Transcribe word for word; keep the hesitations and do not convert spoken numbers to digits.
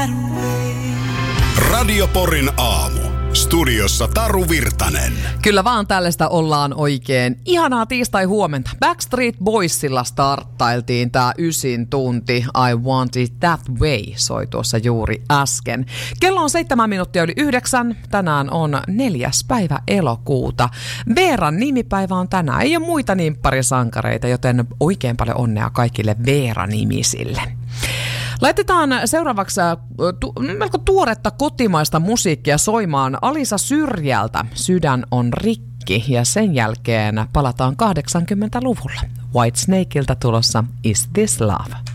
Radio Porin aamu. Studiossa Taru Virtanen. Kyllä vaan tällaista ollaan oikein. Ihanaa tiistai-huomenta. Backstreet Boysilla starttailtiin tää ysin tunti. I Want It That Way soi tuossa juuri äsken. Kello on seitsemän minuuttia yli yhdeksän. Tänään on neljäs päivä elokuuta. Veeran nimipäivä on tänään. Ei ole muita nimpparisankareita, joten oikein paljon onnea kaikille Veera-nimisille. Laitetaan seuraavaksi tu- melko tuoretta kotimaista musiikkia soimaan Alisa Syrjältä. Sydän on rikki ja sen jälkeen palataan kahdeksankymmentäluvulla. Whitesnakeilta tulossa Is This Love?